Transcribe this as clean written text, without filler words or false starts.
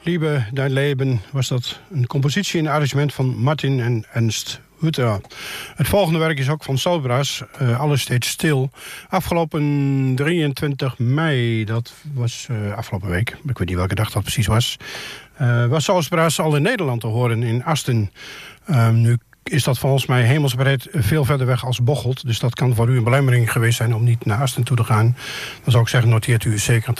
Liebe, dein Leben was dat een compositie in arrangement van Martin en Ernst Hutter. Het volgende werk is ook van Salbras, Alles steeds stil. Afgelopen 23 mei, dat was afgelopen week. Ik weet niet welke dag dat precies was. Was Salbras al in Nederland te horen, in Asten. Nu is dat volgens mij hemelsbreed veel verder weg als Bocholt. Dus dat kan voor u een belemmering geweest zijn om niet naar Asten toe te gaan. Dan zou ik zeggen, noteert u zeker